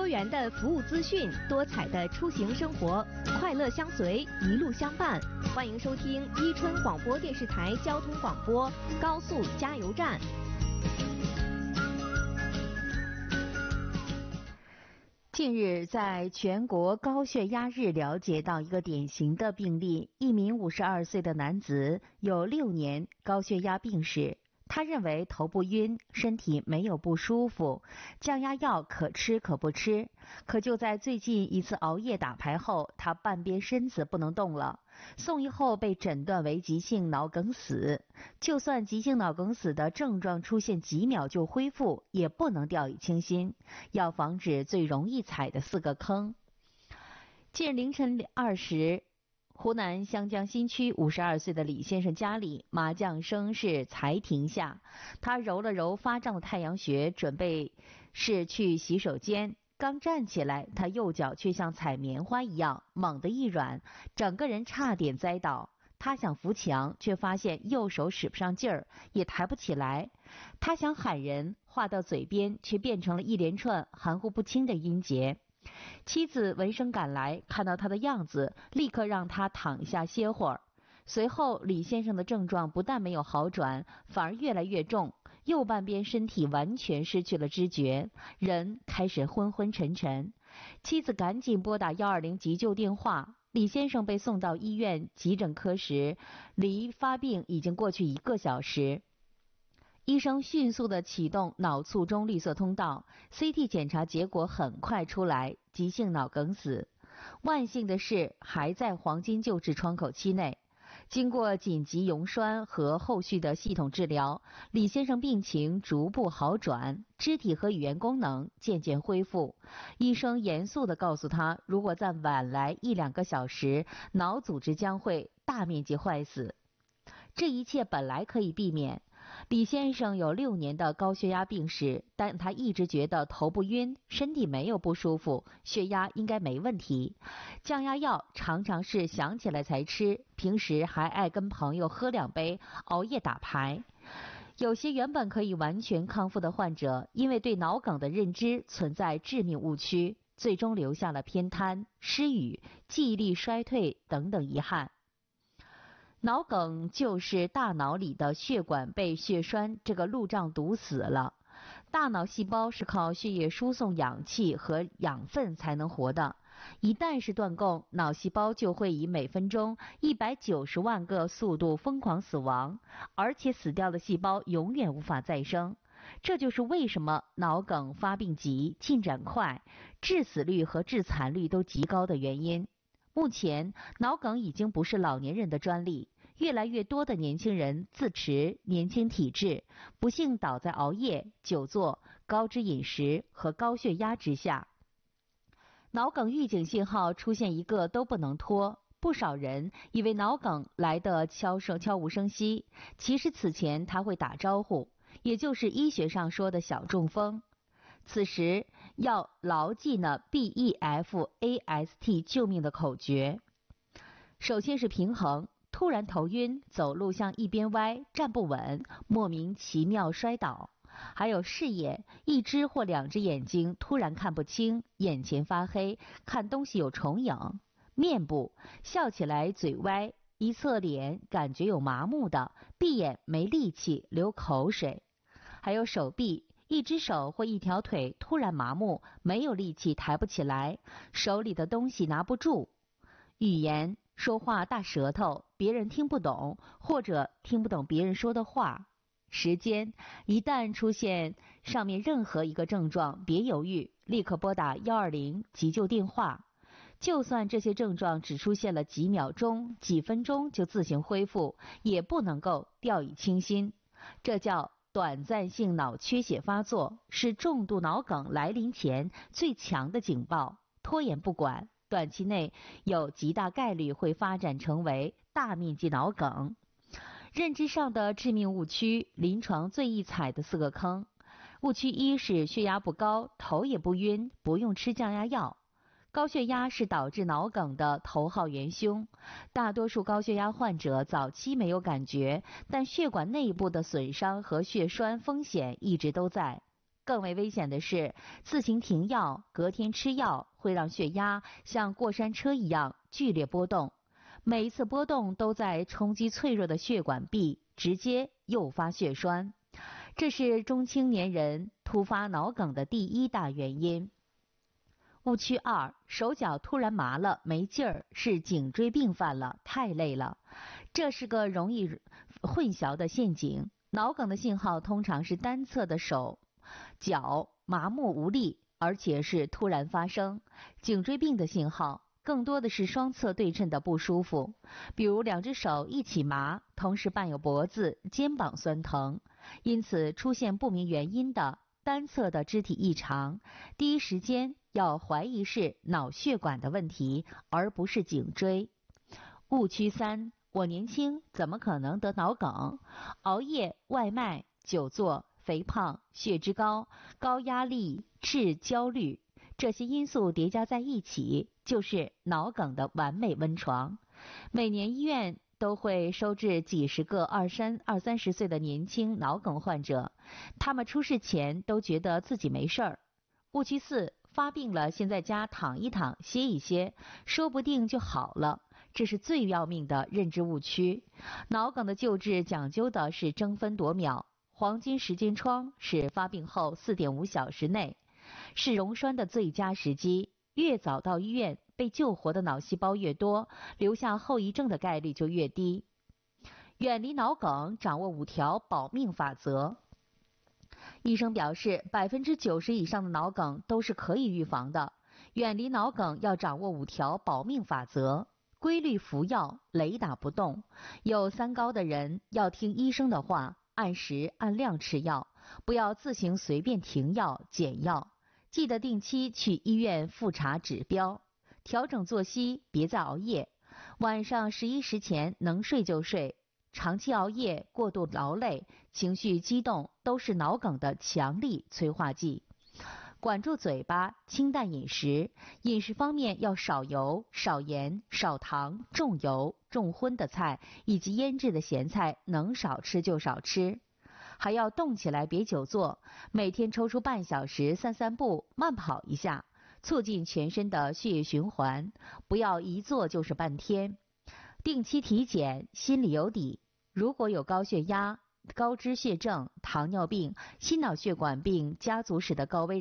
元的服务资讯，多彩的出行生活，快乐相随，一路相伴。欢迎收听伊春广播电视台交通广播高速加油站。近日，在全国高血压日了解到一个典型的病例，一名52岁的男子有6年高血压病史。他认为头部晕，身体没有不舒服，降压药可吃可不吃。可就在最近一次熬夜打牌后，他半边身子不能动了，送医后被诊断为急性脑梗死。就算急性脑梗死的症状出现几秒就恢复，也不能掉以轻心，要防止最容易踩的4个坑。近日凌晨2时，湖南湘江新区52岁的李先生家里麻将声是才停下，他揉了揉发胀的太阳穴，准备是去洗手间。刚站起来，他右脚却像踩棉花一样猛地一软，整个人差点栽倒。他想扶墙，却发现右手使不上劲儿，也抬不起来。他想喊人，话到嘴边却变成了一连串含糊不清的音节。妻子闻声赶来，看到他的样子，立刻让他躺下歇会儿。随后李先生的症状不但没有好转，反而越来越重，右半边身体完全失去了知觉，人开始昏昏沉沉。妻子赶紧拨打120急救电话。李先生被送到医院急诊科时，离发病已经过去1个小时。医生迅速地启动脑卒中绿色通道， CT 检查结果很快出来，急性脑梗死。万幸的是还在黄金救治窗口期内。经过紧急溶栓和后续的系统治疗，李先生病情逐步好转，肢体和语言功能渐渐恢复。医生严肃地告诉他，如果再晚来1-2个小时，脑组织将会大面积坏死。这一切本来可以避免。李先生有6年的高血压病史，但他一直觉得头部晕，身体没有不舒服，血压应该没问题。降压药常常是想起来才吃，平时还爱跟朋友喝2杯，熬夜打牌。有些原本可以完全康复的患者，因为对脑梗的认知存在致命误区，最终留下了偏瘫、失语、记忆力衰退等等遗憾。脑梗就是大脑里的血管被血栓这个路障堵死了。大脑细胞是靠血液输送氧气和养分才能活的，一旦是断供，脑细胞就会以每分钟190万个速度疯狂死亡，而且死掉的细胞永远无法再生。这就是为什么脑梗发病急、进展快、致死率和致残率都极高的原因。目前脑梗已经不是老年人的专利，越来越多的年轻人自持年轻体质，不幸倒在熬夜、久坐、高脂饮食和高血压之下。脑梗预警信号出现一个都不能拖，不少人以为脑梗来得悄无声息，其实此前他会打招呼，也就是医学上说的小中风。此时要牢记呢 BEFAST 救命的口诀。首先是平衡，突然头晕，走路向一边歪，站不稳，莫名其妙摔倒。还有视野，一只或2只眼睛突然看不清，眼前发黑，看东西有重影。面部，笑起来嘴歪，一侧脸感觉有麻木的，闭眼没力气，流口水。还有手臂，一只手或一条腿突然麻木，没有力气，抬不起来，手里的东西拿不住。语言，说话大舌头，别人听不懂，或者听不懂别人说的话。时间，一旦出现上面任何一个症状，别犹豫，立刻拨打120急救电话。就算这些症状只出现了几秒钟、几分钟就自行恢复，也不能够掉以轻心。这叫短暂性脑缺血发作，是重度脑梗来临前最强的警报。拖延不管，短期内有极大概率会发展成为大面积脑梗。认知上的致命误区，临床最易踩的4个坑。误区1是血压不高，头也不晕，不用吃降压药。高血压是导致脑梗的头号元凶，大多数高血压患者早期没有感觉，但血管内部的损伤和血栓风险一直都在。 更为危险的是，自行停药，隔天吃药，会让血压像过山车一样剧烈波动，每一次波动都在冲击脆弱的血管壁，直接诱发血栓。这是中青年人突发脑梗的第一大原因。误区2，手脚突然麻了，没劲儿，是颈椎病犯了，太累了。这是个容易混淆的陷阱。脑梗的信号通常是单侧的手脚麻木无力，而且是突然发生。颈椎病的信号更多的是双侧对称的不舒服，比如两只手一起麻，同时伴有脖子、肩膀酸疼。因此出现不明原因的单侧的肢体异常，第一时间要怀疑是脑血管的问题，而不是颈椎。误区3，我年轻怎么可能得脑梗？熬夜、外卖、久坐、肥胖、血脂高、高压力、致焦虑，这些因素叠加在一起，就是脑梗的完美温床。每年医院都会收治几十个二三十岁的年轻脑梗患者，他们出事前都觉得自己没事儿。误区4，发病了先在家躺一躺，歇一歇，说不定就好了，这是最要命的认知误区。脑梗的救治讲究的是争分夺秒，黄金时间窗是发病后4.5小时内，是溶栓的最佳时机。越早到医院，被救活的脑细胞越多，留下后遗症的概率就越低。远离脑梗，掌握5条保命法则。医生表示，90%以上的脑梗都是可以预防的。远离脑梗要掌握5条保命法则：规律服药，雷打不动。有3高的人要听医生的话，按时按量吃药，不要自行随便停药减药。记得定期去医院复查指标，调整作息，别再熬夜。晚上11时前能睡就睡。长期熬夜、过度劳累、情绪激动都是脑梗的强力催化剂。管住嘴巴，清淡饮食。饮食方面要少油、少盐、少糖，重油、重荤的菜以及腌制的咸菜能少吃就少吃。还要动起来，别久坐，每天抽出半小时散散步、慢跑一下，促进全身的血液循环，不要一坐就是半天。定期体检，心里有底。如果有高血压、高脂血症、糖尿病、心脑血管病家族史的高危